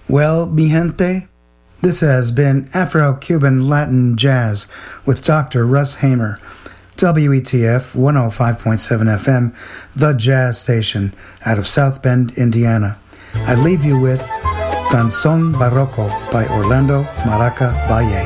Well, mi gente, this has been Afro-Cuban Latin Jazz with Dr. Russ Hamer, WETF 105.7 FM, the jazz station out of South Bend, Indiana. I leave you with Danzón Barroco by Orlando Maraca Valle.